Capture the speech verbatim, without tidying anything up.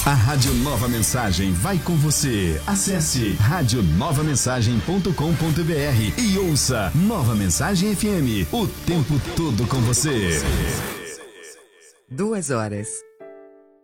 A Rádio Nova Mensagem vai com você. Acesse rádio nova mensagem ponto com ponto br e ouça Nova Mensagem F M, o tempo todo com você. Duas horas